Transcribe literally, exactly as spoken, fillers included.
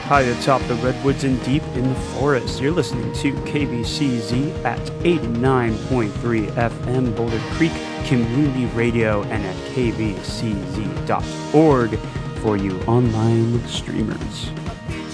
high atop the redwoods and deep in the forest. You're listening to K B C Z at eighty-nine point three F M Boulder Creek Community Radio and at k b c z dot org for you online streamers.